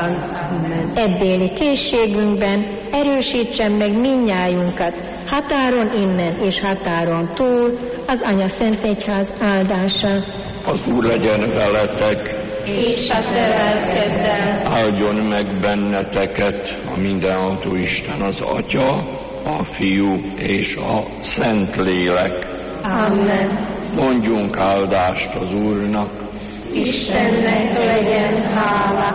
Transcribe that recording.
korán. Amen. Ebbéli készségünkben erősítsen meg mindnyájunkat, határon innen és határon túl, az Anya Szent Egyház áldása. Az Úr legyen veletek, És a te lelkeddel. áldjon meg benneteket a mindenható Isten, az Atya, a Fiú és a Szentlélek. Amen. Mondjunk áldást az Úrnak. Istennek legyen hála.